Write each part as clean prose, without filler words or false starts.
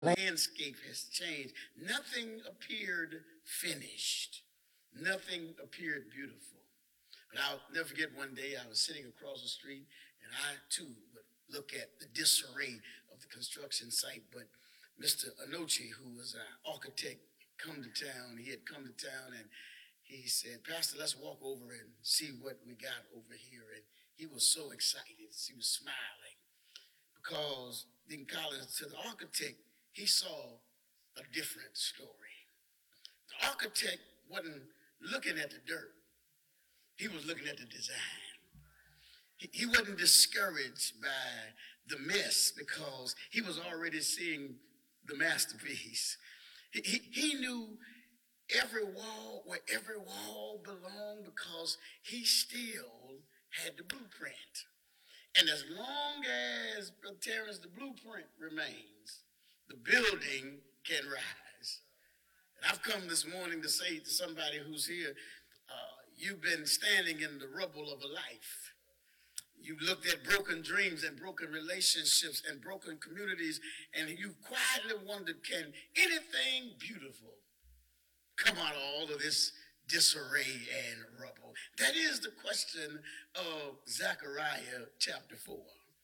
landscape has changed. Nothing appeared finished. Nothing appeared beautiful. But I'll never forget one day I was sitting across the street and I too would look at the disarray of the construction site. But Mr. Anochi, who was an architect, come to town. He had come to town and he said, Pastor, let's walk over and see what we got over here. And he was so excited. He was smiling because Deacon Collins, to the architect, he saw a different story. The architect wasn't looking at the dirt. He was looking at the design. He wasn't discouraged by the mess because he was already seeing the masterpiece. He knew every wall, where every wall belonged, because he still had the blueprint. And as long as, Brother Terrence, the blueprint remains, the building can rise. And I've come this morning to say to somebody who's here, you've been standing in the rubble of a life. You've looked at broken dreams and broken relationships and broken communities, and you've quietly wondered, can anything beautiful come out of all of this disarray and rubble? That is the question of Zechariah chapter 4.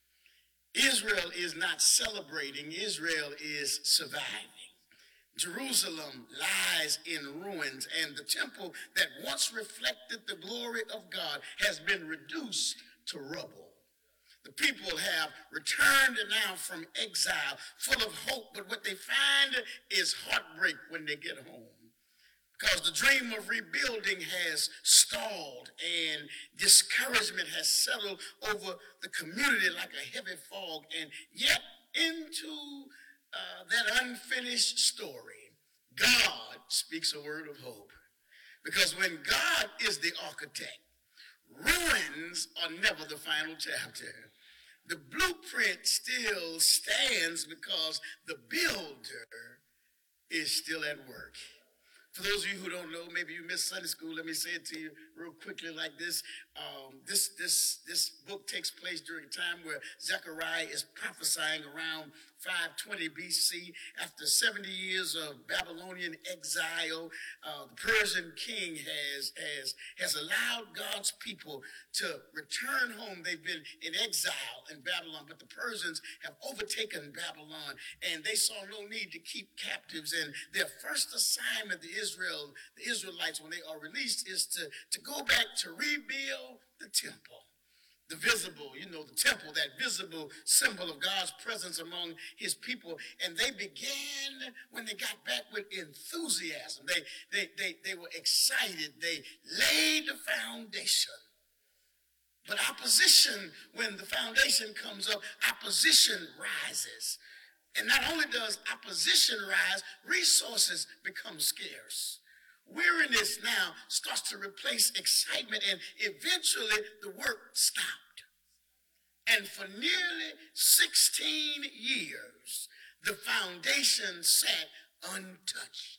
Israel is not celebrating, Israel is surviving. Jerusalem lies in ruins, and the temple that once reflected the glory of God has been reduced to rubble. The people have returned now from exile, full of hope, but what they find is heartbreak when they get home. Because the dream of rebuilding has stalled and discouragement has settled over the community like a heavy fog. And yet into that unfinished story, God speaks a word of hope. Because when God is the architect, ruins are never the final chapter. The blueprint still stands because the builder is still at work. For those of you who don't know, maybe you missed Sunday school, let me say it to you real quickly like this. This book takes place during a time where Zechariah is prophesying around 520 BC. After 70 years of Babylonian exile, the Persian king has allowed God's people to return home. They've been in exile in Babylon, but the Persians have overtaken Babylon, and they saw no need to keep captives. And their first assignment, the Israelites, when they are released, is to go back to rebuild the temple. The visible, the temple, that visible symbol of God's presence among his people. And they began, when they got back, with enthusiasm. They were excited. They laid the foundation. But opposition, when the foundation comes up, opposition rises. And not only does opposition rise, resources become scarce. Weariness now starts to replace excitement, and eventually the work stopped. And for nearly 16 years, the foundation sat untouched.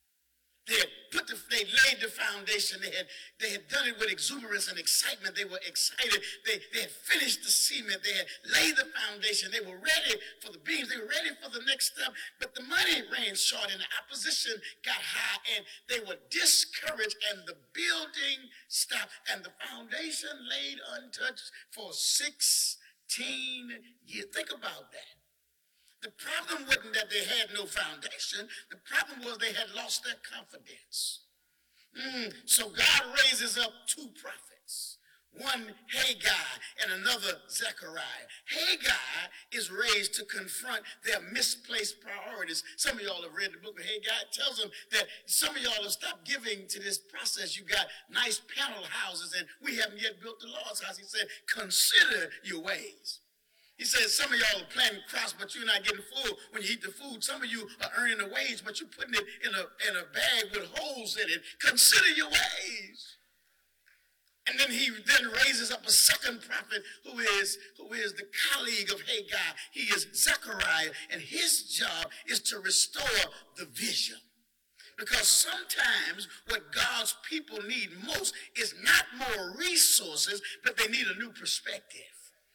They laid the foundation. They had done it with exuberance and excitement. They were excited. They had finished the cement. They had laid the foundation. They were ready for the beams. They were ready for the next step. But the money ran short and the opposition got high, and they were discouraged, and the building stopped, and the foundation laid untouched for 16 years. Think about that. The problem wasn't that they had no foundation. The problem was they had lost their confidence. So God raises up two prophets, one Haggai and another Zechariah. Haggai is raised to confront their misplaced priorities. Some of y'all have read the book of Haggai. It tells them that some of y'all have stopped giving to this process. You got nice panel houses, and we haven't yet built the Lord's house. He said, consider your ways. He says, some of y'all are planting crops, but you're not getting full when you eat the food. Some of you are earning a wage, but you're putting it in a bag with holes in it. Consider your ways. And then he raises up a second prophet who is the colleague of Haggai. He is Zechariah, and his job is to restore the vision. Because sometimes what God's people need most is not more resources, but they need a new perspective.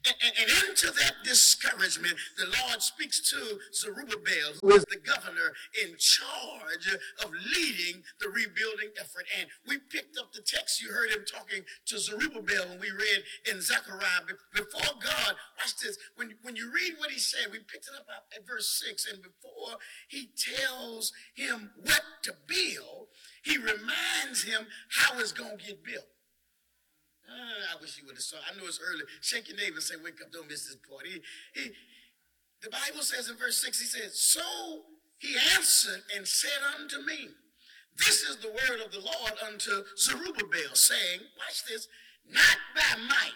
And into that discouragement, the Lord speaks to Zerubbabel, who is the governor in charge of leading the rebuilding effort. And we picked up the text. You heard him talking to Zerubbabel when we read in Zechariah. Before God, watch this. When you read what he said, we picked it up at verse 6. And before he tells him what to build, he reminds him how it's going to get built. I wish you would have saw. I know it's early. Shake your neighbor and say, wake up, don't miss this part. The Bible says in verse 6, he says, so he answered and said unto me, this is the word of the Lord unto Zerubbabel, saying, watch this, not by might,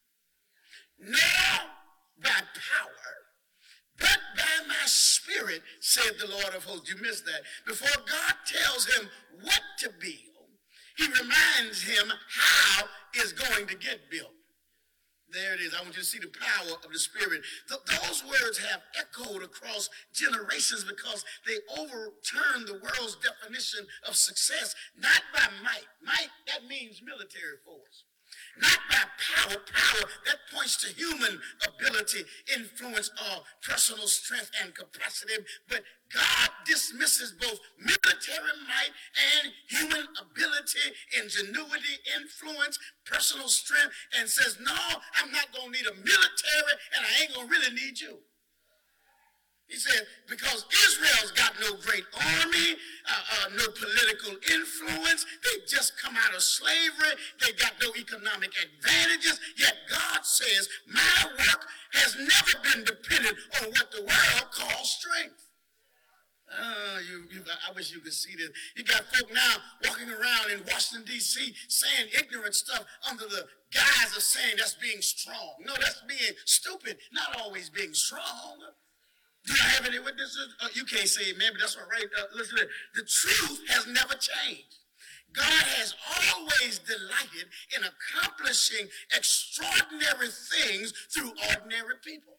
nor by power, but by my spirit, said the Lord of hosts. You missed that. Before God tells him what to build, he reminds him how it's going to get built. There it is. I want you to see the power of the Spirit. Those words have echoed across generations because they overturn the world's definition of success, not by might. Might, that means military force. Not by power. Power, that points to human ability, influence, or personal strength and capacity. But God dismisses both military might and human ability, ingenuity, influence, personal strength, and says, no, I'm not going to need a military, and I ain't going to really need you. He said, because Israel's got no great army, no political influence. They just come out of slavery. They got no economic advantages. Yet God says, my work has never been dependent on what the world calls strength. I wish you could see this. You got folk now walking around in Washington, D.C. saying ignorant stuff under the guise of saying that's being strong. No, that's being stupid, not always being strong. Do I have any witnesses? You can't say amen, but that's all right. Listen, the truth has never changed. God has always delighted in accomplishing extraordinary things through ordinary people.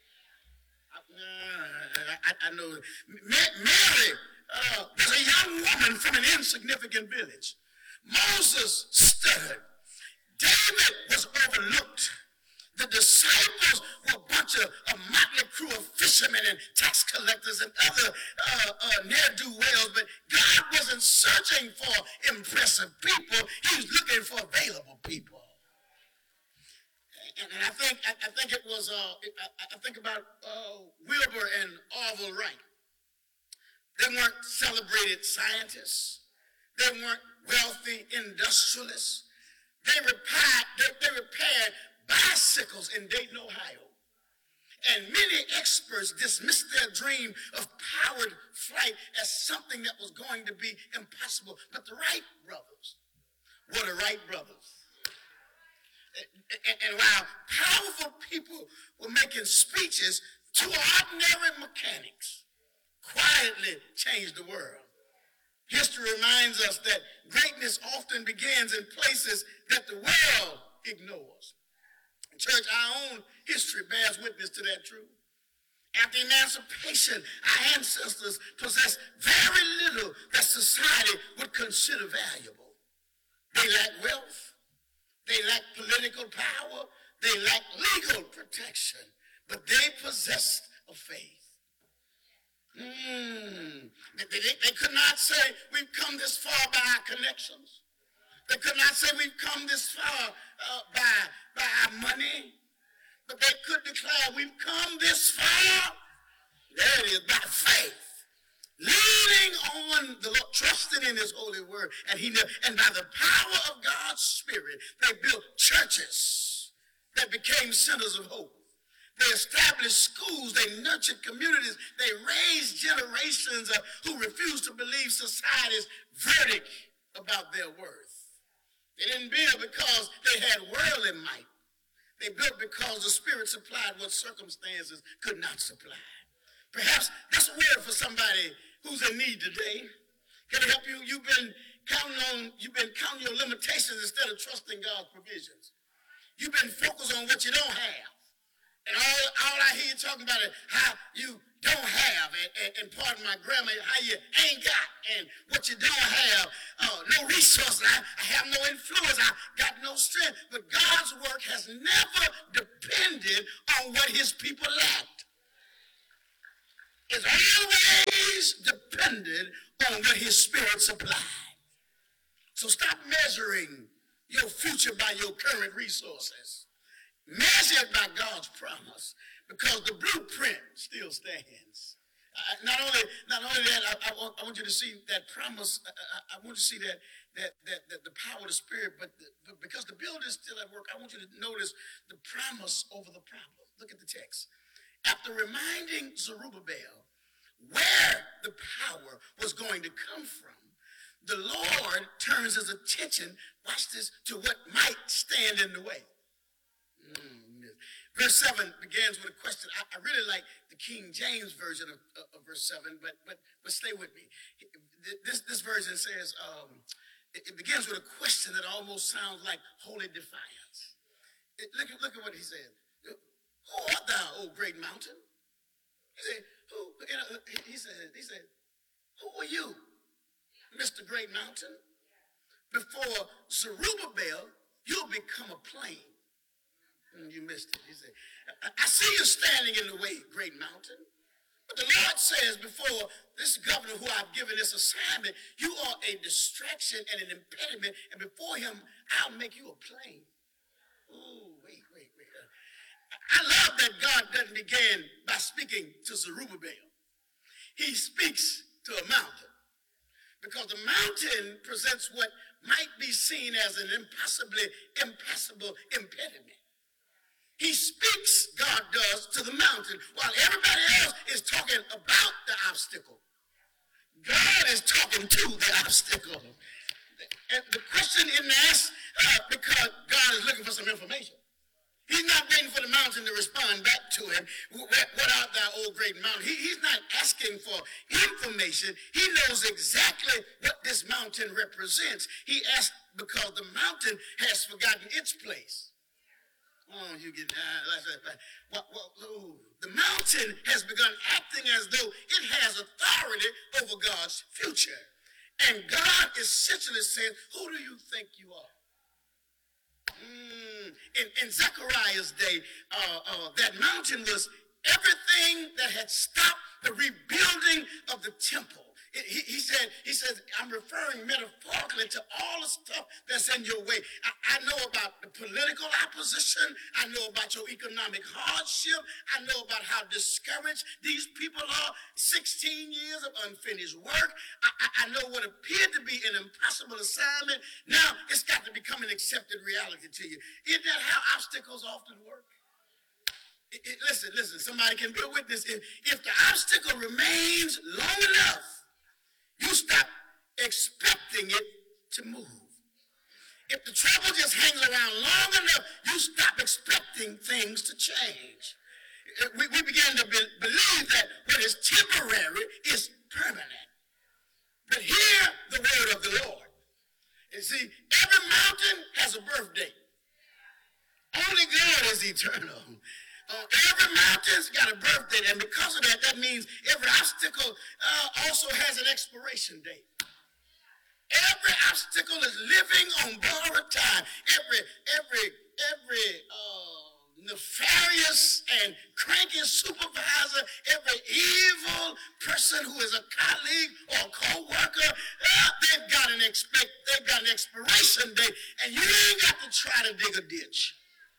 I know. Mary was a young woman from an insignificant village. Moses stuttered. David was overlooked. The disciples were a bunch of a motley crew of fishermen and tax collectors and other ne'er-do-wells, but God wasn't searching for impressive people. He was looking for available people. And I think it was, I think about Wilbur and Orville Wright. They weren't celebrated scientists. They weren't wealthy industrialists. They repaired bicycles in Dayton, Ohio. And many experts dismissed their dream of powered flight as something that was going to be impossible. But the Wright brothers were the Wright brothers. And while powerful people were making speeches, two ordinary mechanics quietly changed the world. History reminds us that greatness often begins in places that the world ignores. Church, our own history bears witness to that truth. After emancipation, our ancestors possessed very little that society would consider valuable. They lacked wealth. They lacked political power. They lacked legal protection. But they possessed a faith. They could not say, we've come this far by our connections. They could not say, we've come this far by our money. But they could declare, we've come this far, there it is, by faith. Leaning on the Lord, trusting in his holy word. And by the power of God's Spirit, they built churches that became centers of hope. They established schools. They nurtured communities. They raised generations who refused to believe society's verdict about their worth. They didn't build because they had worldly might. They built because the Spirit supplied what circumstances could not supply. Perhaps that's a word for somebody who's in need today. Can it help you? You've been counting your limitations instead of trusting God's provisions. You've been focused on what you don't have. And all I hear you talking about is how you don't have, and pardon my grammar, how you ain't got, and what you don't have, no resources, I have no influence, I got no strength. But God's work has never depended on what his people lacked. It's always depended on what his spirit supplied. So stop measuring your future by your current resources. Measure it by God's promise, because the blueprint still stands. Not only that, I want you to see that promise. I want you to see that the power of the Spirit, but because the building is still at work, I want you to notice the promise over the problem. Look at the text. After reminding Zerubbabel where the power was going to come from, the Lord turns his attention, watch this, to what might stand in the way. Verse 7 begins with a question. I really like the King James version of verse 7, but stay with me. This version says, it begins with a question that almost sounds like holy defiance. Look at what he said. Who art thou, O great mountain? He said, he said, who are you, Mr. Great Mountain? Before Zerubbabel, you'll become a plain. You missed it. He said, I see you standing in the way, great mountain. But the Lord says, before this governor who I've given this assignment, you are a distraction and an impediment, and before him, I'll make you a plain. Ooh, wait. I love that God doesn't begin by speaking to Zerubbabel. He speaks to a mountain, because the mountain presents what might be seen as an impassable impediment. He speaks, God does, to the mountain, while everybody else is talking about the obstacle. God is talking to the obstacle. And the question isn't asked because God is looking for some information. He's not waiting for the mountain to respond back to him. What art thou, O great mountain? He's not asking for information. He knows exactly what this mountain represents. He asked because the mountain has forgotten its place. Oh, you get the mountain has begun acting as though it has authority over God's future. And God essentially saying, who do you think you are? In Zechariah's day, that mountain was everything that had stopped the rebuilding of the temple. He said, I'm referring metaphorically to all the stuff that's in your way. I know about the political opposition. I know about your economic hardship. I know about how discouraged these people are. 16 years of unfinished work. I know what appeared to be an impossible assignment. Now it's got to become an accepted reality to you. Isn't that how obstacles often work? Listen, somebody can be a witness. If the obstacle remains long enough, you stop expecting it to move. If the trouble just hangs around long enough, you stop expecting things to change. We begin to believe that what is temporary is permanent. But hear the word of the Lord. And see, every mountain has a birthday. Only God is eternal. Every mountain's got a birthday, and because of that, that means every obstacle also has an expiration date. Every obstacle is living on borrowed time. Every nefarious and cranky supervisor, every evil person who is a colleague or a co-worker, they've got an expiration date, and you ain't got to try to dig a ditch.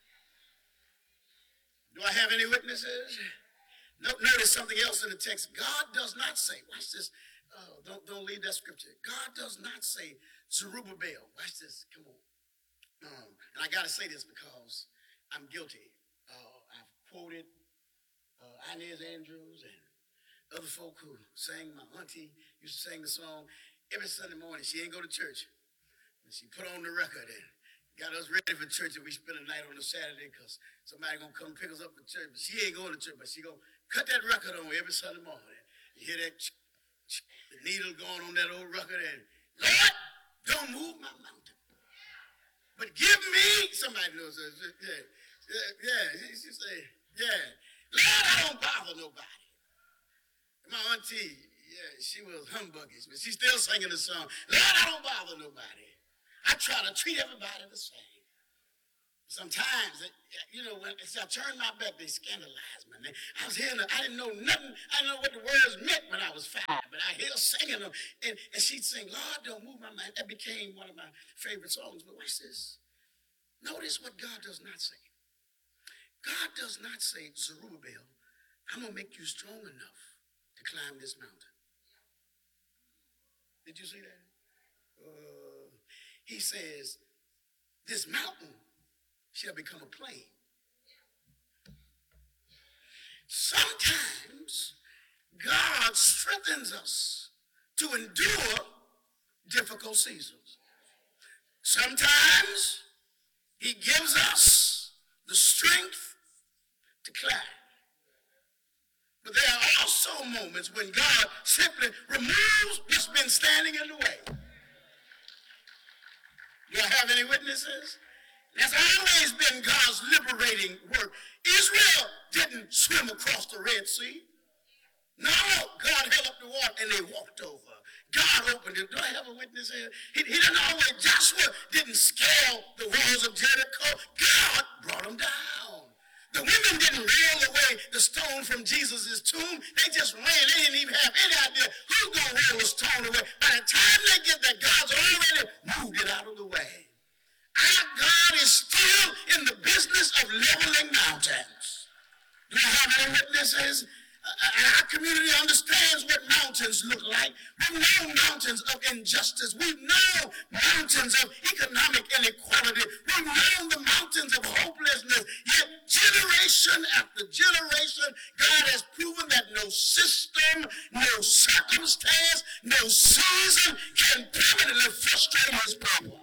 Do I have any witnesses? Notice something else in the text. God does not say, watch this. Don't leave that scripture. God does not say, Zerubbabel. Watch this. Come on. And I got to say this because I'm guilty. I've quoted Inez Andrews and other folk who sang. My auntie used to sing the song every Sunday morning. She ain't go to church. And she put on the record and got us ready for church, and we spent a night on a Saturday because somebody going to come pick us up for church. But she ain't going to church, but she going to cut that record on every Sunday morning. You hear that the needle going on that old record, and Lord, don't move my mountain. But give me, somebody knows that. Yeah, she say, yeah. Lord, I don't bother nobody. My auntie, yeah, she was humbuggish, but she's still singing the song. Lord, I don't bother nobody. I try to treat everybody the same. Sometimes, when I turned my back, they scandalized me. I was hearing, I didn't know nothing. I didn't know what the words meant when I was 5, but I hear singing them. And she'd sing, Lord, don't move my mind. That became one of my favorite songs. But watch this. Notice what God does not say. God does not say, Zerubbabel, I'm going to make you strong enough to climb this mountain. Did you see that? He says, this mountain shall become a plain. Sometimes God strengthens us to endure difficult seasons. Sometimes he gives us the strength to climb. But there are also moments when God simply removes what's been standing in the way. Do I have any witnesses? That's always been God's liberating work. Israel didn't swim across the Red Sea. No, God held up the water and they walked over. God opened it. Do I have a witness here? He didn't always, Joshua didn't scale the walls of Jericho. God brought them down. The women didn't roll away the stone from Jesus' tomb. They just ran. They didn't even have any idea who's going to roll the stone away. By the time they get there, God's already moved it out of the way. Our God is still in the business of leveling mountains. Do you have any witnesses? Our community understands what mountains look like. We know mountains of injustice. We know mountains of economic inequality. We know the mountains of hopelessness. Yet generation after generation, God has proven that no system, no circumstance, no season can permanently frustrate his people.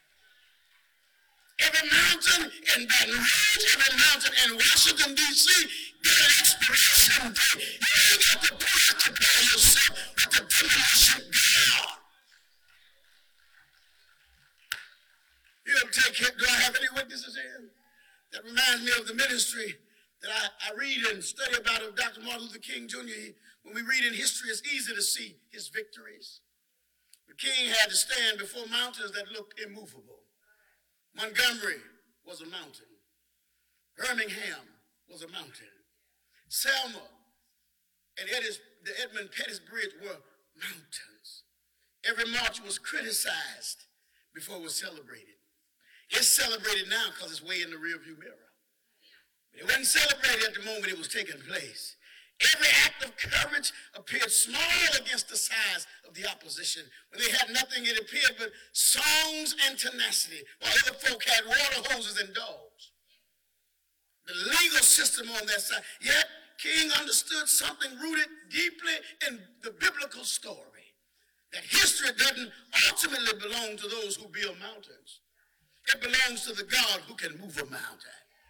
Every mountain in Baton Rouge, every mountain in Washington, D.C., there's an expiration date. You ain't got to preoccupy yourself with the demolition God. He'll take care. Do I have any witnesses here? That reminds me of the ministry that I read and study about of Dr. Martin Luther King Jr. When we read in history, it's easy to see his victories. The king had to stand before mountains that looked immovable. Montgomery was a mountain. Birmingham was a mountain. Selma and the Edmund Pettus Bridge were mountains. Every march was criticized before it was celebrated. It's celebrated now because it's way in the rearview mirror. But it wasn't celebrated at the moment it was taking place. Every act of courage appeared small against the size of the opposition. When they had nothing, it appeared but songs and tenacity, while other folk had water hoses and dogs. The legal system on their side. Yet, King understood something rooted deeply in the biblical story, that history doesn't ultimately belong to those who build mountains. It belongs to the God who can move a mountain.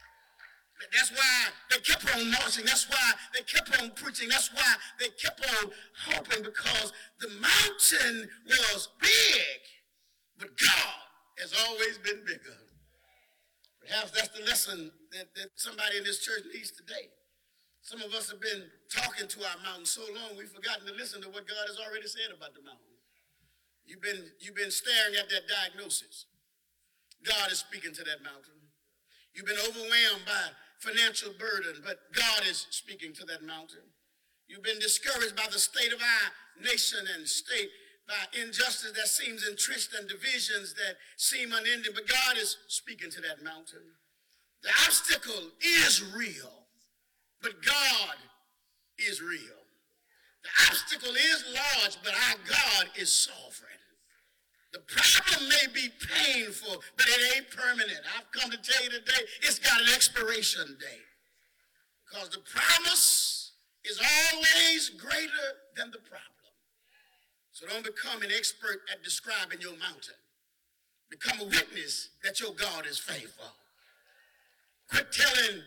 That's why they kept on marching. That's why they kept on preaching. That's why they kept on hoping, because the mountain was big, but God has always been bigger. Perhaps that's the lesson that somebody in this church needs today. Some of us have been talking to our mountain so long we've forgotten to listen to what God has already said about the mountain. You've been staring at that diagnosis. God is speaking to that mountain. You've been overwhelmed by financial burden, but God is speaking to that mountain. You've been discouraged by the state of our nation and state, by injustice that seems entrenched and divisions that seem unending, but God is speaking to that mountain. The obstacle is real, but God is real. The obstacle is large, but our God is sovereign. The problem may be painful, but it ain't permanent. I've come to tell you today, it's got an expiration date. Because the promise is always greater than the problem. So don't become an expert at describing your mountain. Become a witness that your God is faithful. Quit telling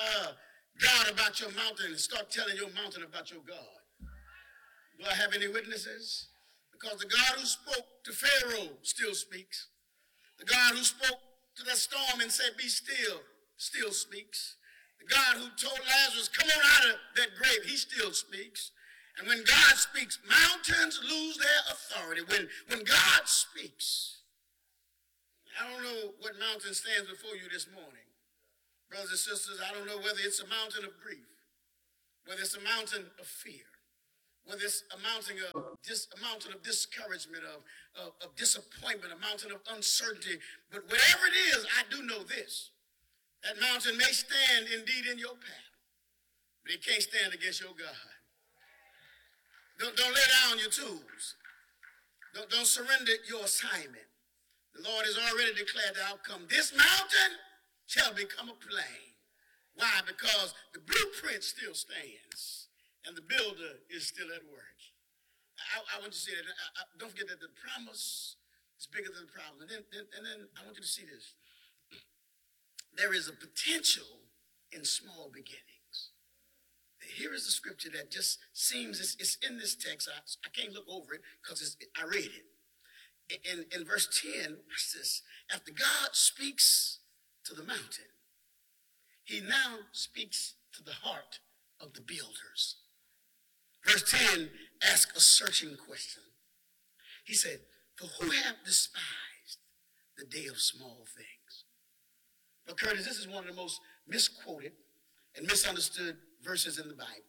God about your mountain and start telling your mountain about your God. Do I have any witnesses? Because the God who spoke to Pharaoh still speaks. The God who spoke to that storm and said, be still speaks. The God who told Lazarus, come on out of that grave, he still speaks. And when God speaks, mountains lose their authority. When God speaks, I don't know what mountain stands before you this morning. Brothers and sisters, I don't know whether it's a mountain of grief, whether it's a mountain of fear, whether it's a mountain of discouragement, of disappointment, a mountain of uncertainty. But whatever it is, I do know this. That mountain may stand indeed in your path, but it can't stand against your God. Don't lay down your tools. Don't surrender your assignment. The Lord has already declared the outcome. This mountain shall become a plain. Why? Because the blueprint still stands and the builder is still at work. I want you to see that. Don't forget that the promise is bigger than the problem. And then I want you to see this. There is a potential in small beginnings. Here is the scripture that just seems, it's in this text. I can't look over it because I read it. In verse 10, watch this. After God speaks to the mountain, he now speaks to the heart of the builders. Verse 10 asks a searching question. He said, for who have despised the day of small things? But Curtis, this is one of the most misquoted and misunderstood verses in the Bible.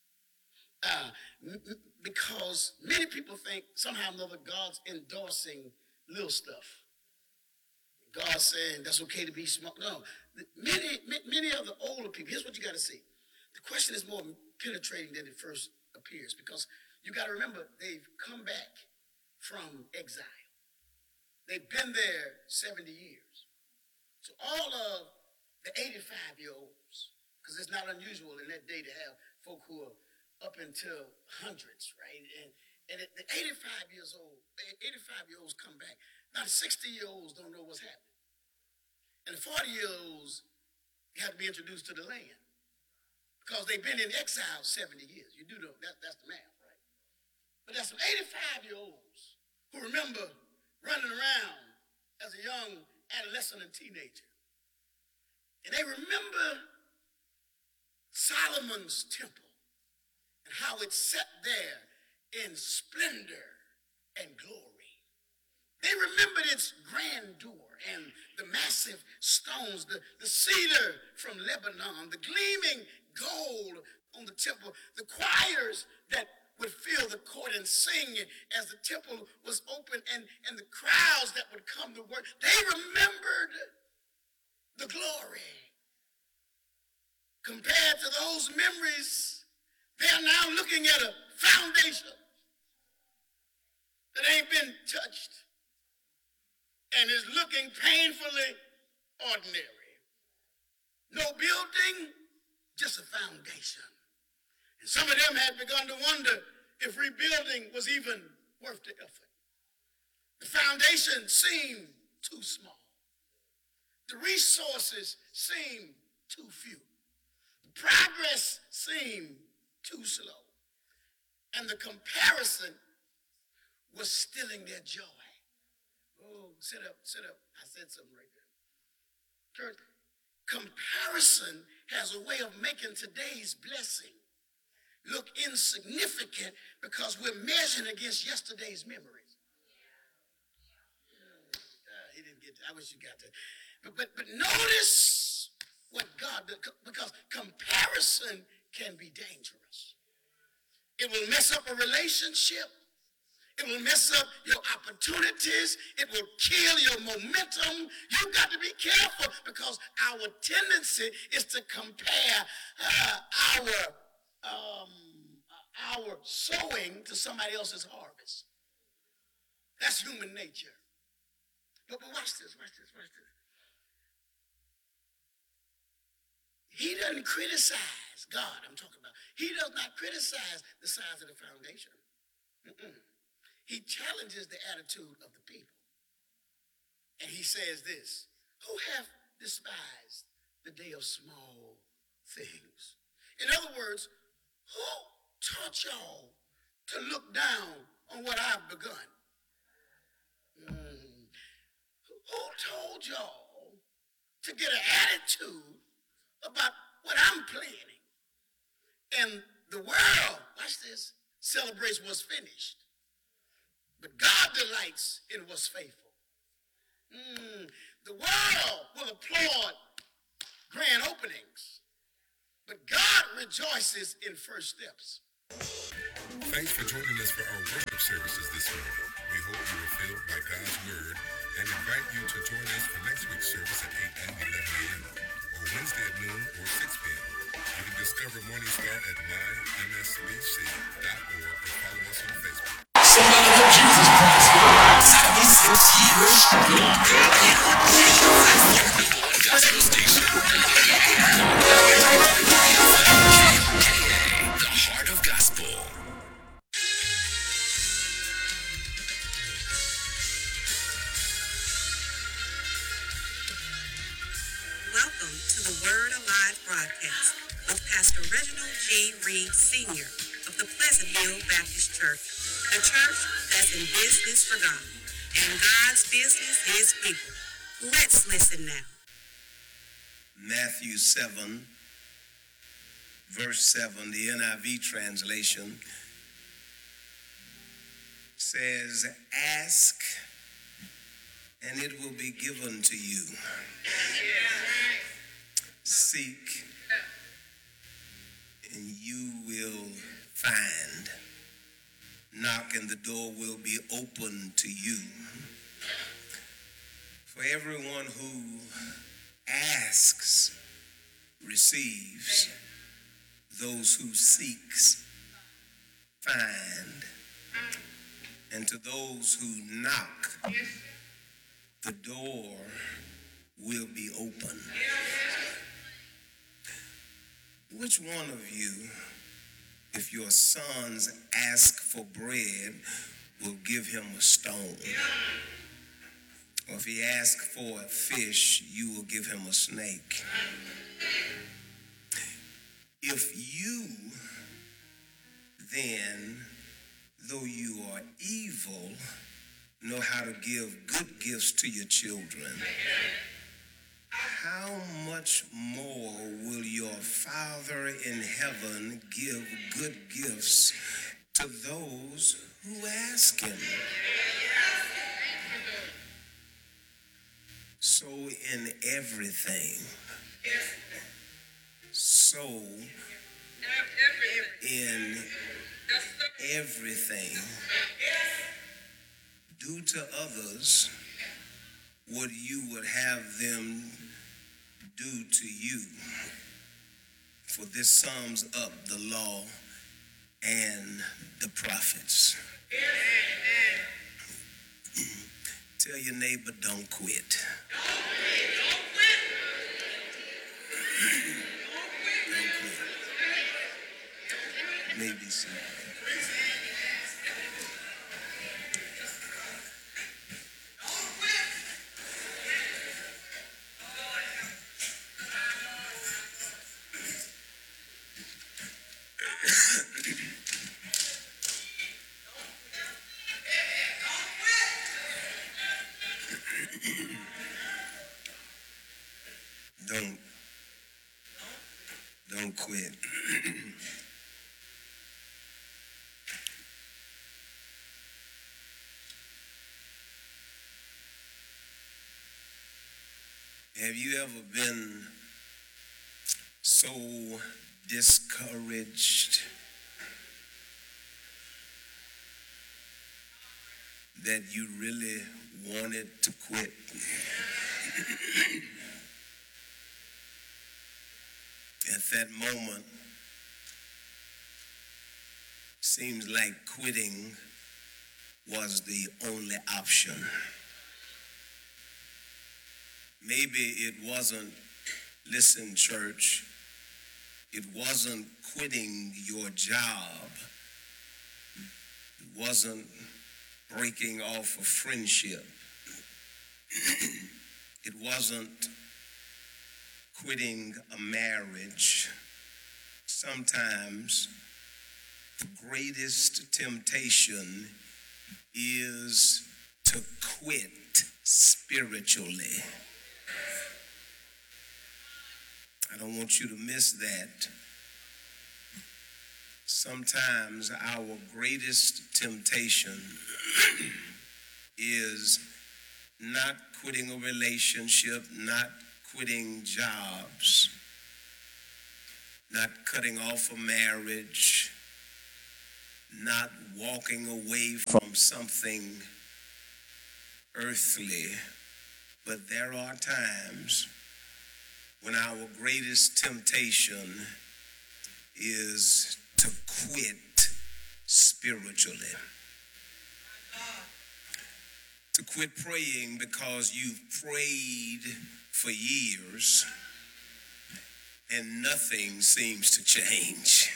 Because many people think somehow or another God's endorsing little stuff. God's saying that's okay to be small. No, many of the older people, here's what you got to see. The question is more penetrating than it first appears, because you got to remember they've come back from exile. They've been there 70 years. So all of the 85-year-olds, because it's not unusual in that day to have folk who are up until hundreds, right? And the 85-year-olds come back. Now the 60-year-olds don't know what's happening. And the 40-year-olds have to be introduced to the land because they've been in exile 70 years. You do know that's the math, right? But there's some 85-year-olds who remember running around as a young adolescent and teenager. And they remember Solomon's temple and how it sat there in splendor and glory. They remembered its grandeur and the massive stones, the cedar from Lebanon, the gleaming gold on the temple, the choirs that would fill the court and sing as the temple was open, and the crowds that would come to work. They remembered the glory. Compared to those memories, they are now looking at a foundation that ain't been touched and is looking painfully ordinary. No building, just a foundation. And some of them had begun to wonder if rebuilding was even worth the effort. The foundation seemed too small. The resources seemed too few. The progress seemed too slow. And the comparison was stealing their joy. Oh, sit up. I said something right there. Church, comparison has a way of making today's blessing look insignificant because we're measuring against yesterday's memories. He didn't get that. I wish you got that. But notice what God did, because comparison can be dangerous. It will mess up a relationship. It will mess up your opportunities. It will kill your momentum. You've got to be careful because our tendency is to compare our sowing to somebody else's harvest. That's human nature. But watch this. He doesn't criticize God, I'm talking about. He does not criticize the size of the foundation. He challenges the attitude of the people. And he says this, who have despised the day of small things? In other words, who taught y'all to look down on what I've begun? Who told y'all to get an attitude about what I'm planning? And the world, watch this, celebrates what's finished. But God delights in what's faithful. The world will applaud grand openings, but God rejoices in first steps. Thanks for joining us for our worship services this morning. We hope you were filled by God's word and invite you to join us for next week's service at 8 and 11 a.m. or Wednesday at noon or 6 p.m. You can discover Morning Star at mymsbc.org or follow us on Facebook. Somebody give Jesus praise. 76 years. Gospel station. The Heart of Gospel. Welcome to the Word Alive broadcast with Pastor Reginald G. Reed Sr. of the Pleasant Hill Baptist Church, the church that's in business for God, and God's business is people. Let's listen now. Matthew 7, verse 7, the NIV translation says, "Ask, and it will be given to you. Seek, and you will find. Knock, and the door will be open to you. For everyone who asks receives. Those who seeks find. And to those who knock, the door will be open." Which one of you, if your sons ask for bread, will give him a stone? Or if he asks for a fish, you will give him a snake? If you then, though you are evil, know how to give good gifts to your children, how much more will your Father in heaven give good gifts to those who ask him? So in everything, do to others what you would have them do to you. For this sums up the law and the prophets. Tell your neighbor, don't quit. Don't quit. Maybe so. Don't quit. Have you ever been so discouraged that you really wanted to quit? At that moment, seems like quitting was the only option. Maybe it wasn't, listen, church, it wasn't quitting your job. It wasn't breaking off a friendship. It wasn't quitting a marriage. Sometimes the greatest temptation is to quit spiritually. I don't want you to miss that. Sometimes our greatest temptation is not quitting a relationship, not quitting jobs, not cutting off a marriage, not walking away from something earthly. But there are times when our greatest temptation is to quit spiritually. To quit praying because you've prayed for years and nothing seems to change.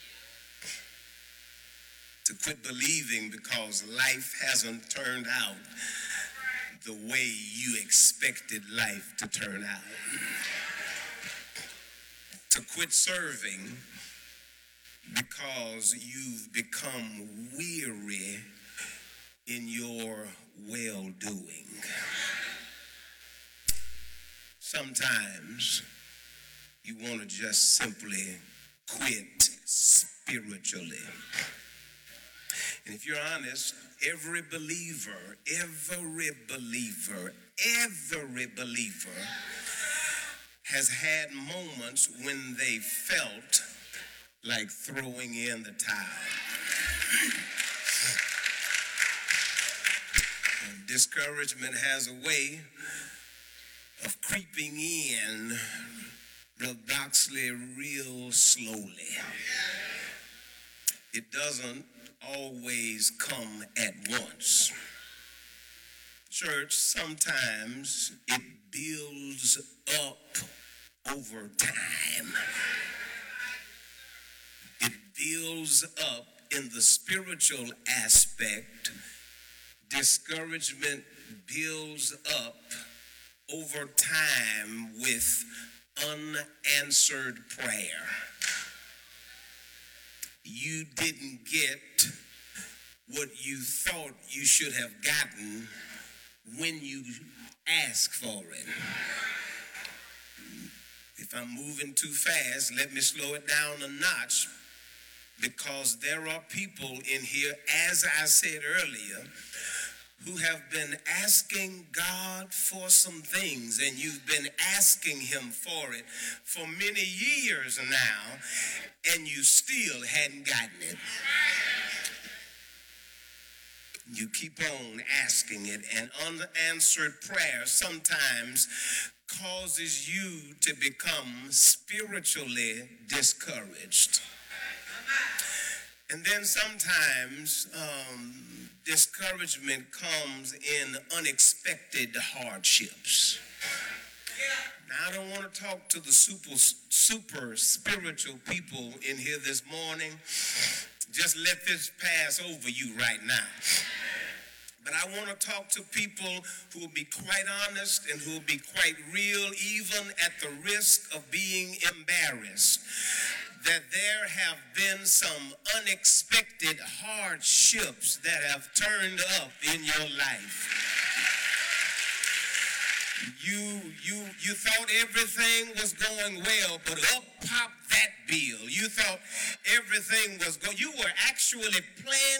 To quit believing because life hasn't turned out the way you expected life to turn out. To quit serving because you've become weary in your well-doing. Sometimes you want to just simply quit spiritually. And if you're honest, every believer has had moments when they felt like throwing in the towel. And discouragement has a way of creeping in paradoxically real slowly. It doesn't always come at once. Church, sometimes it builds up over time. It builds up in the spiritual aspect. Discouragement builds up over time with unanswered prayer. You didn't get what you thought you should have gotten when you asked for it. If I'm moving too fast, let me slow it down a notch, because there are people in here, as I said earlier, who have been asking God for some things, and you've been asking him for it for many years now, and you still hadn't gotten it. You keep on asking it, and unanswered prayer sometimes causes you to become spiritually discouraged. And then sometimes discouragement comes in unexpected hardships. Now, I don't want to talk to the super spiritual people in here this morning. Just let this pass over you right now. But I want to talk to people who will be quite honest and who will be quite real, even at the risk of being embarrassed, that there have been some unexpected hardships that have turned up in your life. You thought everything was going well, but up popped that bill. You thought everything was going. You were actually planning